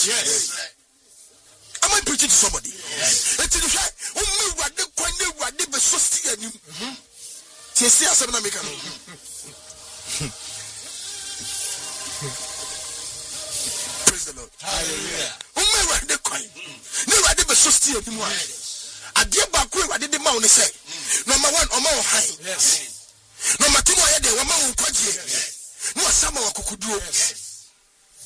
Yes. Am I preaching to somebody? Yes. It is why praise the Lord. Hallelujah. Number one, yes. Number two,